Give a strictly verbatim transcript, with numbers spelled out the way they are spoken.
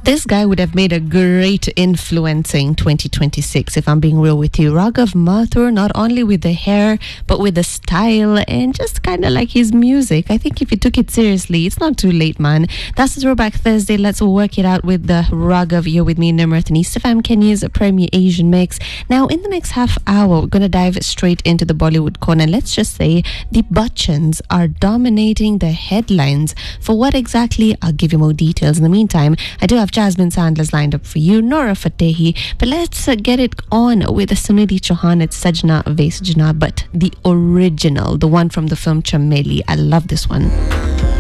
This guy would have made a great influencer in twenty twenty-six, if I'm being real with you. Raghav Mathur, not only with the hair, but with the style and just kind of like his music. I think if you took it seriously, it's not too late, man. That's the Throwback Thursday. Let's work it out with the Raghav. You're with me, Nimrat and East F M, Kenya's Premier Asian Mix. Now, in the next half hour, we're going to dive straight into the Bollywood corner. Let's just say the Bachchans are dominating the headlines. For what exactly? I'll give you more details. In the meantime, I do have Jasmine Sandler's lined up for you, Nora Fatehi, but let's uh, get it on with Sunidhi Chauhan at Sajna Vesjana, but the original, the one from the film Chameli. I love this one.